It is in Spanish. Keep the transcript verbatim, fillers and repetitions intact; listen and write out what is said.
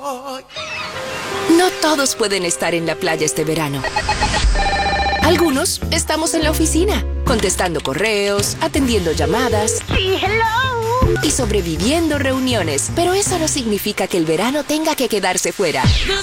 No todos pueden estar en la playa este verano. Algunos estamos en la oficina, contestando correos, atendiendo llamadas. Sí, hello. Y sobreviviendo reuniones. Pero eso no significa que el verano tenga que quedarse fuera.